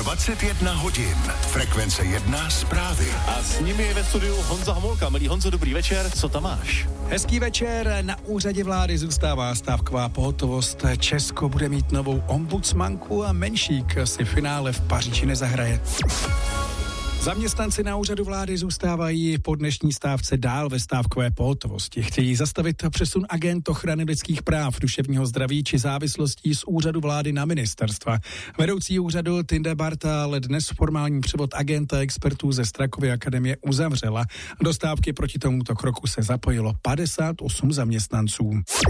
21 hodin. Frekvence 1 zprávy. A s nimi je ve studiu Honza Homolka. Milý Honzo, dobrý večer, co tam máš? Hezký večer, na úřadě vlády zůstává stávková pohotovost. Česko bude mít novou ombudsmanku a Menšík si finále v Paříži nezahraje. Zaměstnanci na úřadu vlády zůstávají po dnešní stávce dál ve stávkové pohotovosti. Chtějí zastavit přesun agent ochrany lidských práv, duševního zdraví či závislostí z úřadu vlády na ministerstva. Vedoucí úřadu Tinde Barta ale dnes formální převod agenta expertů ze Strakovy akademie uzavřela. Do stávky proti tomuto kroku se zapojilo 58 zaměstnanců.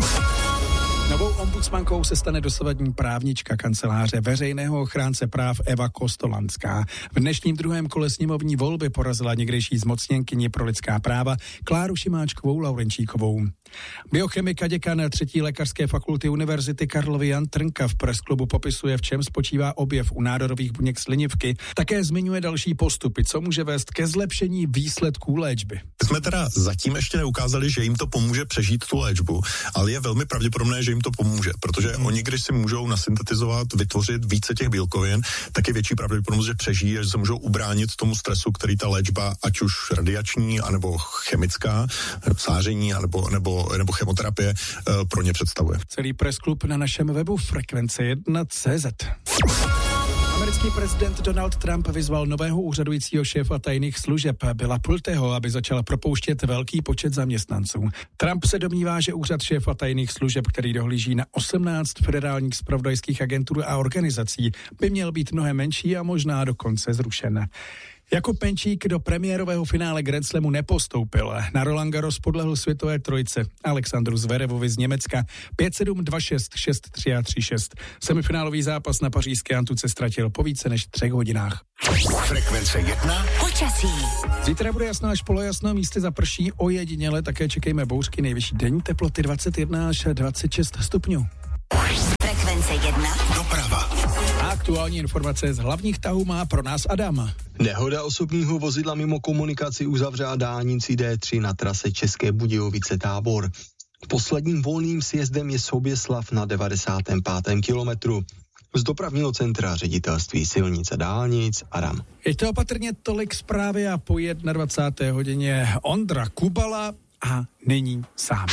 Novou ombudsmankou se stane dosavadní právnička kanceláře veřejného ochránce práv Eva Kostolanská. V dnešním druhém kole sněmovní volby porazila někdejší zmocněnkyni pro lidská práva Kláru Šimáčkovou Laurenčíkovou. Biochemik a děkan 3. lékařské fakulty Univerzity Karlovy Jan Trnka v pressklubu popisuje, v čem spočívá objev u nádorových buněk slinivky. Také zmiňuje další postupy, co může vést ke zlepšení výsledků léčby. Jsme teda zatím ještě neukázali, že jim to pomůže přežít tu léčbu, ale je velmi pravděpodobné, že jim to pomůže, protože oni, když si můžou nasyntetizovat, vytvořit více těch bílkovin, tak je větší pravděpodobnost, že přežijí, že se můžou ubránit tomu stresu, který ta léčba, ať už radiační, anebo chemická, sáření, nebo chemoterapie pro ně představuje. Celý pressklub na našem webu Frekvence1.cz. Americký prezident Donald Trump vyzval nového úřadujícího šéfa tajných služeb Billa Pulteho, aby začal propouštět velký počet zaměstnanců. Trump se domnívá, že úřad šéfa tajných služeb, který dohlíží na 18 federálních zpravodajských agentur a organizací, by měl být mnohem menší a možná dokonce zrušen. Jakub Menšík do premiérového finále Grand Slamu nepostoupil. Na Roland Garros podlehl světové trojce Alexandru Zverevovi z Německa 5-7, 2-6, 6-3 a 3-6. Semifinálový zápas na pařížské Antuce ztratil po více než 3 hodinách. Frekvence 1. Počasí. Zítra bude jasno až polojasno, místy zaprší ojediněle, také čekejme bouřky, nejvyšší denní teploty 21 až 26 stupňů. Frekvence 1. Doprava. A aktuální informace z hlavních tahů má pro nás Adam. Nehoda osobního vozidla mimo komunikaci uzavřela dálnici D3 na trase České Budějovice Tábor. Posledním volným sjezdem je Soběslav na 95. kilometru. Z dopravního centra ředitelství silnic a dálnic Adam. Je to opatrně tolik zprávy a po 21. hodině Ondra Kubala a není sám.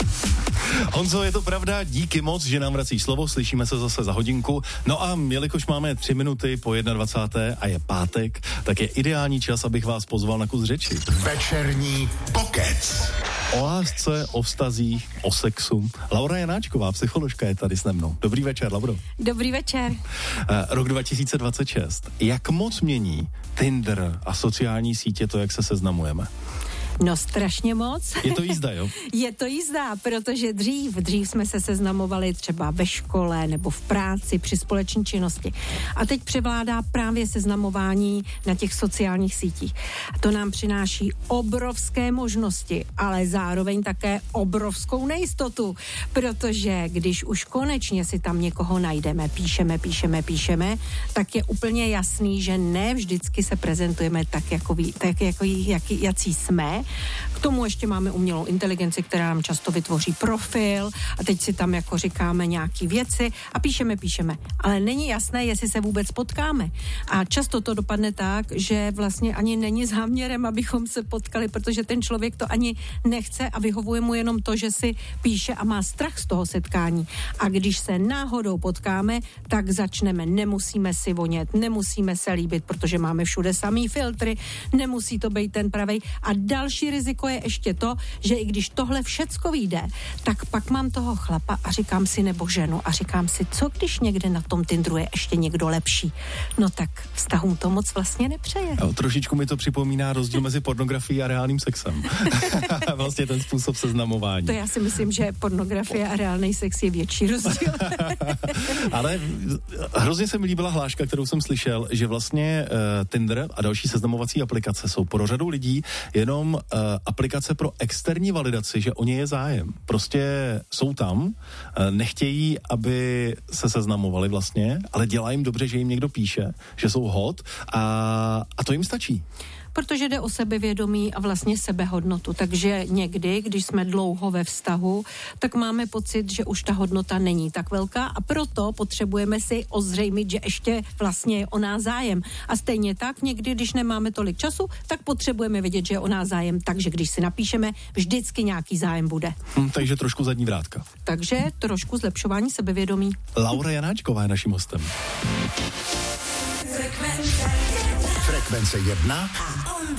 Honzo, je to pravda, díky moc, že nám vrací slovo, slyšíme se zase za hodinku. No a jelikož máme 3 minuty po 21. a je pátek, tak je ideální čas, abych vás pozval na kus řeči. Večerní pokec. O lásce, o vztazích, o sexu. Laura Janáčková, psycholožka, je tady se mnou. Dobrý večer, Lauro. Dobrý večer. Rok 2026. Jak moc mění Tinder a sociální sítě to, jak se seznamujeme? No strašně moc. Je to jízda, jo? Je to jízda, protože dřív jsme se seznamovali třeba ve škole nebo v práci při společné činnosti. A teď převládá právě seznamování na těch sociálních sítích. A to nám přináší obrovské možnosti, ale zároveň také obrovskou nejistotu, protože když už konečně si tam někoho najdeme, píšeme, tak je úplně jasný, že ne vždycky se prezentujeme jací jsme. K tomu ještě máme umělou inteligenci, která nám často vytvoří profil a teď si tam jako říkáme nějaký věci a píšeme, ale není jasné, jestli se vůbec potkáme. A často to dopadne tak, že vlastně ani není záměrem, abychom se potkali, protože ten člověk to ani nechce a vyhovuje mu jenom to, že si píše a má strach z toho setkání. A když se náhodou potkáme, tak začneme, nemusíme si vonět, nemusíme se líbit, protože máme všude samý filtry, nemusí to být ten pravej a další riziko je ještě to, že i když tohle všecko vyjde, tak pak mám toho chlapa a říkám si nebo ženu a říkám si, co když někde na tom Tinderu je ještě někdo lepší. No tak vztahům to moc vlastně nepřeje. Trošičku mi to připomíná rozdíl mezi pornografií a reálným sexem. Vlastně ten způsob seznamování. To já si myslím, že pornografie a reálný sex je větší rozdíl. Ale hrozně se mi líbila hláška, kterou jsem slyšel, že vlastně Tinder a další seznamovací aplikace jsou pro řadu lidí jenom aplikace pro externí validaci, že o ně je zájem. Prostě jsou tam, nechtějí, aby se seznamovali vlastně, ale dělá jim dobře, že jim někdo píše, že jsou hot a to jim stačí. protože jde o sebevědomí a vlastně sebehodnotu. Takže někdy, když jsme dlouho ve vztahu, tak máme pocit, že už ta hodnota není tak velká a proto potřebujeme si ozřejmit, že ještě vlastně je o nás zájem. A stejně tak někdy, když nemáme tolik času, tak potřebujeme vědět, že je o nás zájem. Takže když si napíšeme, vždycky nějaký zájem bude. Takže trošku zadní vrátka. Takže trošku zlepšování sebevědomí. Laura Janáčková je naším hostem. Frekvence 1.